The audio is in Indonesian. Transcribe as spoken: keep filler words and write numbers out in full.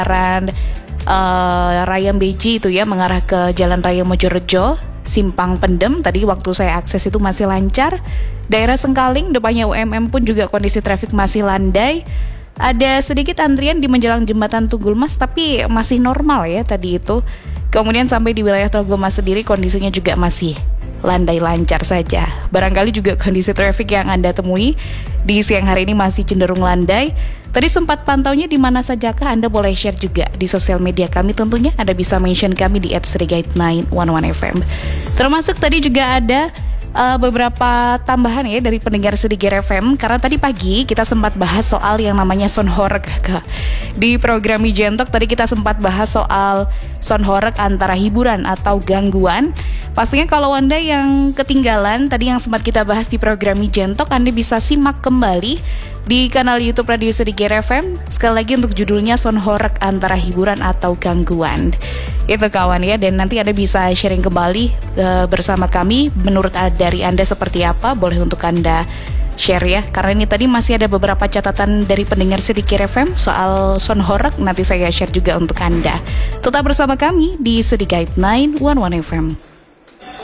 sekitaran uh, Raya Beji itu ya, mengarah ke Jalan Raya Mojorejo, Simpang Pendem. Tadi waktu saya akses itu masih lancar. Daerah Sengkaling, depannya U M M pun juga kondisi traffic masih landai. Ada sedikit antrian di menjelang jembatan Tunggul Mas, tapi masih normal ya tadi itu. Kemudian sampai di wilayah Trogomas sendiri kondisinya juga masih landai lancar saja. Barangkali juga kondisi traffic yang Anda temui di siang hari ini masih cenderung landai. Tadi sempat pantaunya di mana sajakah? Anda boleh share juga di sosial media kami tentunya. Anda bisa mention kami di et serigait sembilan satu satu F M. Termasuk tadi juga ada Uh, beberapa tambahan ya dari pendengar Sedigir F M, karena tadi pagi kita sempat bahas soal yang namanya sound horeg di program Mijentok. Tadi kita sempat bahas soal sound horeg antara hiburan atau gangguan. Pastinya kalau Anda yang ketinggalan tadi yang sempat kita bahas di program Mijentok, Anda bisa simak kembali di kanal YouTube Radio Sedigir F M. Sekali lagi untuk judulnya sound horeg antara hiburan atau gangguan. Itu kawan ya, dan nanti Anda bisa sharing kembali uh, bersama kami. Menurut uh, dari Anda seperti apa? Boleh untuk Anda share ya, karena ini tadi masih ada beberapa catatan dari pendengar Sedigir F M soal sound horeg. Nanti saya share juga untuk Anda. Tetap bersama kami di Serigait sembilan satu satu F M.